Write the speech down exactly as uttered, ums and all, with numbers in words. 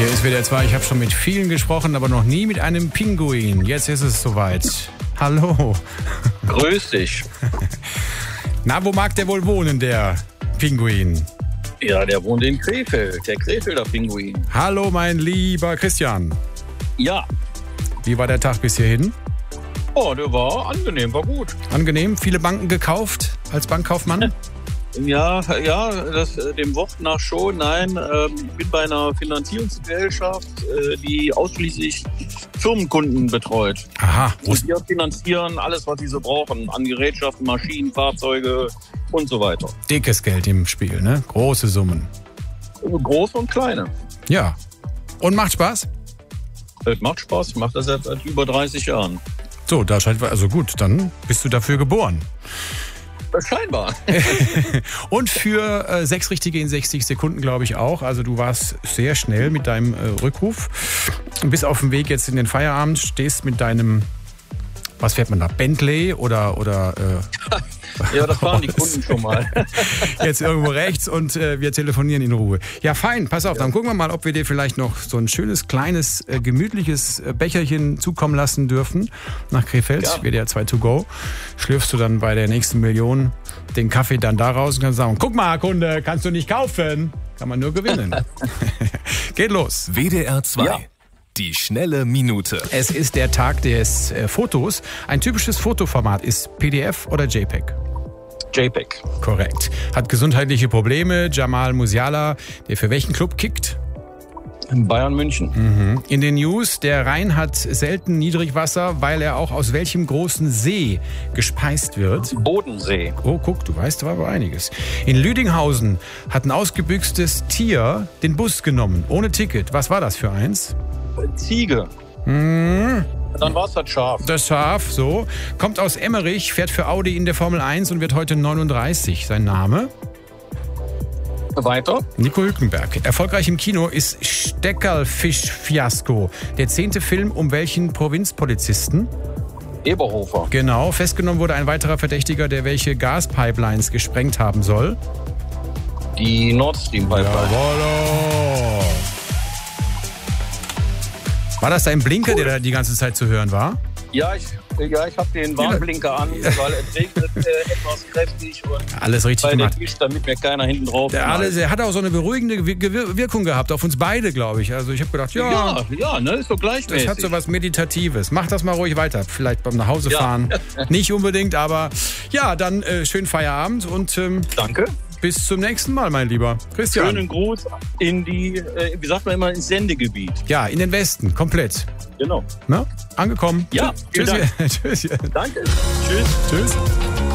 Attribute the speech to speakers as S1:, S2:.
S1: Hier ist W D R zwei. Ich habe schon mit vielen gesprochen, aber noch nie mit einem Pinguin. Jetzt ist es soweit. Hallo.
S2: Grüß dich.
S1: Na, wo mag der wohl wohnen, der Pinguin?
S2: Ja, der wohnt in Krefeld, der Krefelder Pinguin.
S1: Hallo, mein lieber Christian.
S2: Ja.
S1: Wie war der Tag bis hierhin?
S2: Oh, der war angenehm, war gut.
S1: Angenehm? Viele Banken gekauft als Bankkaufmann?
S2: Ja, ja, das, dem Wort nach schon. Nein, ähm, ich bin bei einer Finanzierungsgesellschaft, äh, die ausschließlich Firmenkunden betreut.
S1: Aha.
S2: Und wir finanzieren alles, was sie so brauchen, an Gerätschaften, Maschinen, Fahrzeuge und so weiter.
S1: Dickes Geld im Spiel, ne? Große Summen.
S2: Große und kleine.
S1: Ja. Und macht Spaß?
S2: Es macht Spaß, ich mache das seit, seit über dreißig Jahren.
S1: So, da scheint, also gut, dann bist du dafür geboren.
S2: Scheinbar.
S1: Und für äh, sechs Richtige in sechzig Sekunden, glaube ich auch. Also du warst sehr schnell mit deinem äh, Rückruf. Bis auf dem Weg jetzt in den Feierabend, stehst mit deinem, was fährt man da, Bentley oder... oder äh,
S2: ja, das fahren die Kunden schon mal.
S1: Jetzt irgendwo rechts und äh, wir telefonieren in Ruhe. Ja, fein, pass auf,
S2: ja.
S1: Dann gucken wir mal, ob wir dir vielleicht noch so ein schönes, kleines, äh, gemütliches äh, Becherchen zukommen lassen dürfen nach Krefeld.
S2: Ja.
S1: W D R zwei to go. Schlürfst du dann bei der nächsten Million den Kaffee dann da raus und kannst sagen, guck mal, Kunde, kannst du nicht kaufen. Kann man nur gewinnen. Geht los.
S3: W D R zwei.
S2: Ja.
S3: Die schnelle Minute.
S1: Es ist der Tag des äh, Fotos. Ein typisches Fotoformat ist P D F oder JPEG.
S2: JPEG.
S1: Korrekt. Hat gesundheitliche Probleme. Jamal Musiala, der für welchen Club kickt?
S2: In Bayern München.
S1: Mhm. In den News, der Rhein hat selten Niedrigwasser, weil er auch aus welchem großen See gespeist wird?
S2: Bodensee.
S1: Oh, guck, du weißt aber einiges. In Lüdinghausen hat ein ausgebüxtes Tier den Bus genommen, ohne Ticket. Was war das für eins?
S2: Ziege.
S1: Mhm.
S2: Dann war es das Schaf.
S1: Das Schaf, so. Kommt aus Emmerich, fährt für Audi in der Formel eins und wird heute neununddreißig. Sein Name?
S2: Weiter.
S1: Nico Hülkenberg. Erfolgreich im Kino ist Steckerlfisch-Fiasko. Der zehnte Film um welchen Provinzpolizisten?
S2: Eberhofer.
S1: Genau. Festgenommen wurde ein weiterer Verdächtiger, der welche Gaspipelines gesprengt haben soll.
S2: Die Nord Stream Pipeline.
S1: Jawollo. War das dein Blinker, der da die ganze Zeit zu hören war?
S2: Ja, ich, ja, ich habe den Warnblinker an, weil es regnet äh, etwas kräftig und
S1: alles richtig
S2: bei
S1: gemacht.
S2: der Tisch, damit mir keiner hinten drauf
S1: Der, alles, der hat auch so eine beruhigende Gewir- Wirkung gehabt auf uns beide, glaube ich. Also ich habe gedacht, ja,
S2: Ja, ja, ne, ist so gleichmäßig.
S1: das hat so was Meditatives. Mach das mal ruhig weiter. Vielleicht beim Nachhausefahren.
S2: Ja.
S1: Nicht unbedingt, aber ja, dann äh, schönen Feierabend und ähm,
S2: Danke.
S1: bis zum nächsten Mal, mein Lieber Christian.
S2: Schönen Gruß in die, äh, wie sagt man immer, ins Sendegebiet.
S1: Ja, in den Westen, komplett.
S2: Genau.
S1: Na? Angekommen.
S2: Ja,
S1: Tschüss.
S2: vielen
S1: Tschüss. Tschüss.
S2: Danke. Tschüss.
S1: Tschüss.